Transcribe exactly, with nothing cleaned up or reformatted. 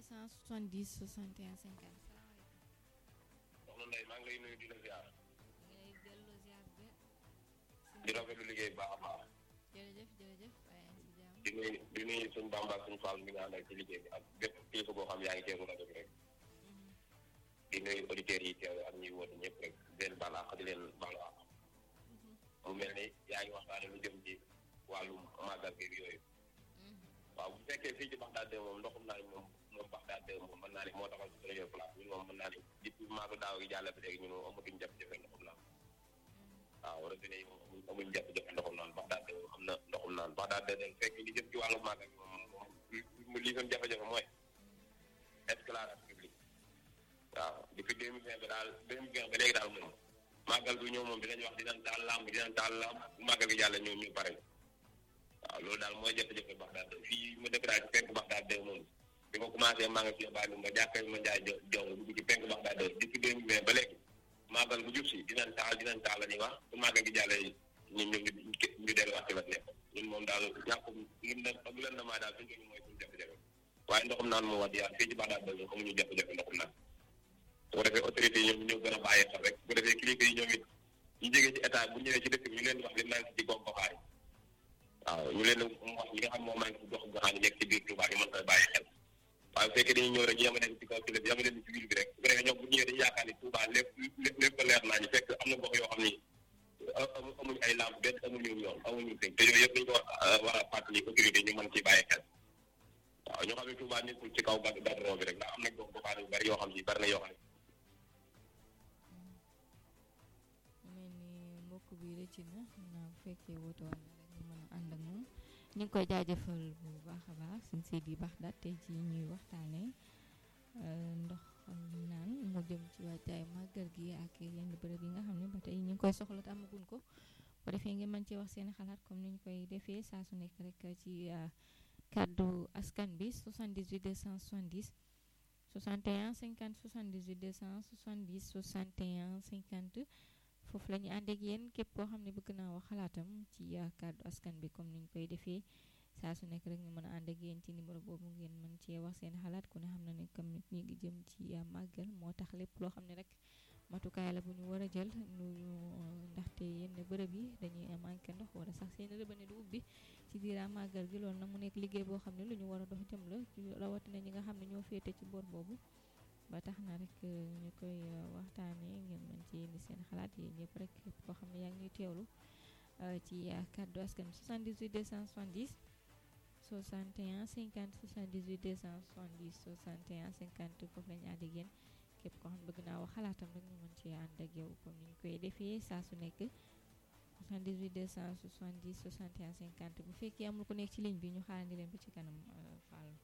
cent soixante-dix soixante et un cinquante. soxna Ndeye maa ngi lay nuyu di la ziar. ñu ngi lay delloo ziar de. di rafetlu liggéey bu baax a baax. jërëjëf jërëjëf waaye ci jàmm. di nuyu di nuyu suñu Bamba suñu Fall mi nga àndal ci liggéey bi ak bépp kilifa boo xam yaa ngi teewlu rajo bi rek. di nuyu auditeurs yi teew ak ñuy woote ñëpp rek di leen baal àq di leen baalu àq. mu mel ni yaa ngi waxtaane lu jëm ci wàllum màggal gi yooyu. waaw bu fekkee fii ci Baxdaad moom ndoxum naa ni moom moom Baxdaad moom mën naa ni moo taxal ci première place ñun moom mën naa ni depuis maagu daaw gi jàll bi léegi ñun moom amatuñ jafe-jafe ndoxum naan waaw robinet yi moom amuñ amuñ jafe-jafe ndoxum naan Baxdaad moom am na ndoxum naan Baxdaad dañ fekk li jëm ci wàllu màggal gi moom moom lii seen jafe-jafe mooy éclairage public waaw depuis deux mille vingt ba daal deux mille vingt ba léegi daal moom màggal bi ñëw moom dinañ wax dinañ taal lamb dinañ taal lamb bu màggal gi jàll ñëw ñu pare waaw loolu daal mooy jafe-jafe Baxdaad fii ma dëkk daal ci penk Baxdaad moom bi ma commencé maa nga fi bàyyi ba jàkkee ma njaay jow dugg ci penk Baxdaad depuis deux mille vingt ba léegi màggal bu jub si dinañ taal dinañ taal la ñuy wax su màggal gi jàllee ñu ñu ñu delluwaat ci la nekk ñun moom daal ñàkkum ñun ne ak len damaa daal suñu mooy suñu jafe-jafe waaye ndoxum naan moo wax di yàlla fii ci Baxdaad ñoom amuñu jafe-jafe ndoxum naan su ko defee autorités yi ñoom ñoo gën a bàyyi xel rek su ko defee kilifa yi ñoom it ñu jógee ci état bu ñëwee ci dëkk bi ñu leen di wax li manqué ci gox goxaan yi waaw ñu leen di wax li nga xam moo manqué ci gox goxaan yi nekk ci biir Touba ñu mën koy bàyyi xel waaye bu fekkee dañuy ñëw rek yama leen ci kaw télé bi yama leen ci ville bi rek su ko defee ñoom bu ñëwee dañu yaakaar ni Touba lépp lépp lépp leer naa ñu fekk am na gox yoo xam ni amuñ ay lampe benn amuñu yoon amuñu tëj te yooyu yëpp dañu ko war a fàttali autorité ñu mën ci bàyyi xel waaw ñoo xam ne Touba nekkul ci kaw gadron bi rek ndax am nañ gox goxaan yu bari yoo xam ni bari na yoo xam mel ni mbokk bi rëcc na naa bu fekkee woote woon na rek ñu mën a ànd ak moom ñu ngi koy jaajëfal bu baax a baax suñ Seydi Baxdaad tey ci ñuy waxtaanee ndox naan mu jëm ci waajtaay màggal gi ak yenn bërëb yi nga xam ne ba tey ñu ngi koy soxla te amaguñ ko bu defee ngeen mën cee wax seen xalaat comme ni ñu koy defee saa su nekk rek ci kàddu askan bi soixante-dix-huit deux cent soixante-dix soixante et un cinquante soixante-dix-huit deux cent soixante-dix soixante et un cinquante foofu la ñu ànd ak yéen képp koo xam ne bëgg naa wax xalaatam ci kàddu askan bi comme ni ñu koy defee saa su nekk rek ñu mën a ànd ak yéen ci numéro boobu ngeen mën cee wax seen xalaat ku ne xam na ne comme nit ñi ngi jëm ci màggal moo tax lépp loo xam ne rek matukaay la bu ñu war a jël nu ndaxte yenn bërëb yi dañuy manqué ndox wala sax seen robinet du ubbi ci biir màggal gi loolu nag mu nekk liggéey boo xam ne lu ñu war a dox jëm la rawatina ñi nga xam ne ñoo féete ci boor boobu ba tax na rek ñu koy waxtaanee ngeen mën ci indi seen xalaat yi ñëpp rek képp koo xam ne yaa ngi ñuy teewlu ci kàddu askan soixante-dix-huit deux cent soixante-dix soixante et un cinquante soixante-dix-huit deux cent soixante-dix soixante et un cinquante foofu la ñu ànd ak yéen képp koo xam ne bëgg naa wax xalaatam rek ñu mën ci ànd ak yow comme ni ñu koy defee saa su nekk soixante-dix-huit deux cent soixante-dix soixante et un cinquante bu fekkee amul ko nekk ci ligne bi ñu xaarandi leen ba ci kanam Fall.